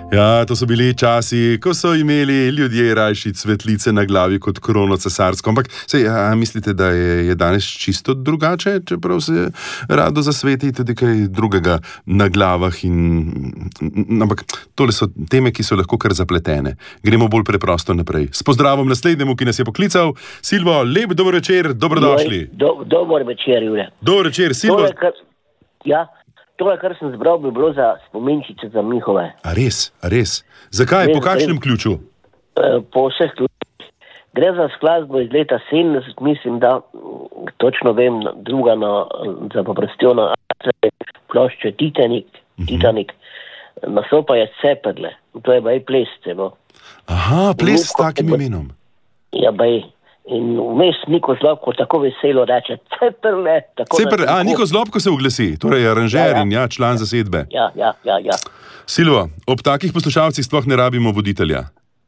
Ja, to so bili časi, ko so imeli ljudje rajši cvetlice na glavi kot krono cesarsko. Ampak mislite, da je danes čisto drugače, čeprav se rado zasveti tudi kaj drugega na glavah? Ampak tole so teme, ki so lahko kar zapletene. Gremo bolj preprosto naprej. S pozdravom naslednjemu, ki nas je poklical. Silvo, lep dober večer, dobrodošli. Dober večer, Jure. Dober večer, Silvo. Tole, kar sem zbral, bi bilo za spominčice za Mihove. A res? Zakaj? Po kakšnem ključu? Po vseh ključih. Gre za skladbo iz leta 70, mislim, da točno vem, druga za poprostjo na plošče Titanik. Naslov pa je Ceperle. To je baj ples celo. Aha, ples s takim imenom. Ja, baj. In vmes Niko Zlobko tako veselo reče Ceperle. Niko Zlobko se oglasi, torej aranžer in član zasedbe. Ja. Silvo, ob takih poslušalcih sploh ne rabimo voditelja.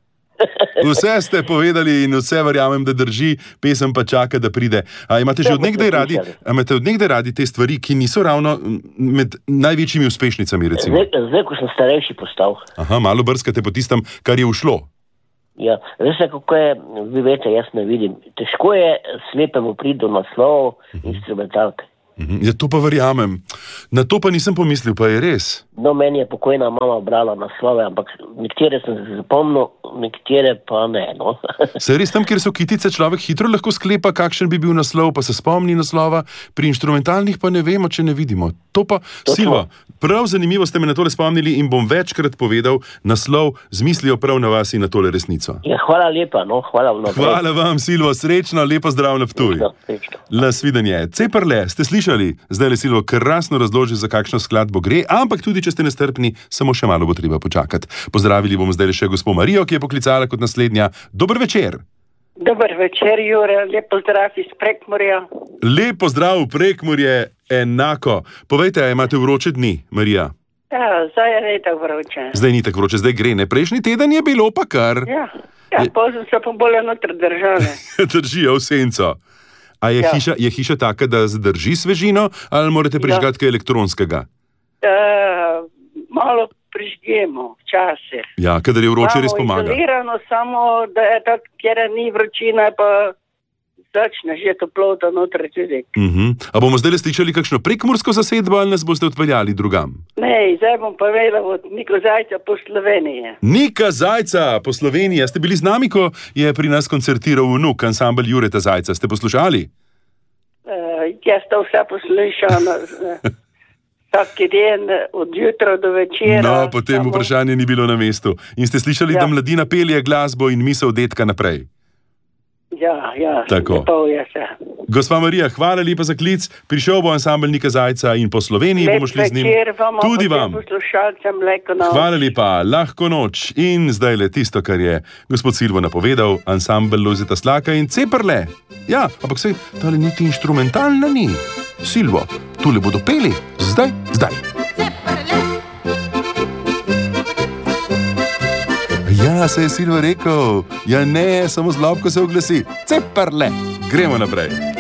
Vse ste povedali in vse verjamem, da drži, pesem pa čaka, da pride. Imate že od nekdaj radi te stvari, ki niso ravno med največjimi uspešnicami, recimo? Zdaj, ko sem starejši postal. Aha, malo brskate po tistem, kar je ušlo. Ja, veste, kako je, vi veste, jaz ne vidim. Težko je slepemu priti do naslovov instrumentalke. Ja, to pa verjamem. Na to pa nisem pomislil, pa je res. No, meni je pokojna mama brala naslove, ampak nekatere sem se zapomnil, nekatere pa ne, no. Se res tam, kjer so kitice, človek hitro lahko sklepa, kakšen bi bil naslov, pa se spomni naslova, pri inštrumentalnih pa ne vemo, če ne vidimo. To pa, Silvo, prav zanimivo ste me na tole spomnili in bom večkrat povedal naslov z mislijo prav na vas in na tole resnico. Ja, hvala lepa, no, hvala vnaprej. Hvala vam, Silvo, srečno, lepo zdrav na Ptuj. Srečno. Nasvidenje. Ceperle, ste slišali? Zdaj le Silvo krasno razloži, za kakšno skladbo gre, ampak tudi, če ste nestrpni, samo še malo bo treba počakati. Pozdravili bomo zdaj še gospo Marijo, ki je poklicala kot naslednja. Dober večer. Dober večer, Jure, lep pozdrav iz Prekmurja. Lep pozdrav v Prekmurje, enako. Povejte, imate vroče dni, Marija? Ja, zdaj je ne tako vroče. Zdaj ni tako vroče, zdaj gre, ne? Prejšnji teden je bilo pa kar. Ja, pozem se pa bolje noter držale. Držijo v senco. A je hiša taka, da zadrži svežino, ali morate prižgati kaj elektronskega? Malo prižgemo, včasih. Ja, kadar je vroče, res pomaga. Imamo izolirano, samo da je tak, kjer ni vročina, pa začne že toplota noter tudi. A bomo zdaj slišali kakšno prekmursko zasedbo, ali nas boste odpeljali drugam? Ne, zdaj bom povedal od Nika Zajca po Sloveniji. Nika Zajca po Sloveniji. Ste bili z nami, ko je pri nas koncertiral vnuk, ansambel Jureta Zajca. Ste poslušali? Jaz to vse poslušam. Vsak dan od jutra do večera. No, potem vprašanje ni bilo na mestu. In ste slišali, da mladina pelje glasbo in misel detka naprej? Ja, tako. Je se. Gospa Marija, hvala lepa za klic. Prišel bo ansambel Nika Zajca in po Sloveniji bomo šli z njim. Tudi vam. Hvala lepa, lahko noč. In zdaj le tisto, kar je gospod Silvo napovedal, ansambel Lojzeta Slaka in Ceperle. Ja, ampak sej, tale niti inštrumentalna ni. Silvo, tule bodo peli. Zdaj. Ja, se je Silvo rekel. Ja ne, samo Zlobko se oglasi. Ceperle. Gremo naprej.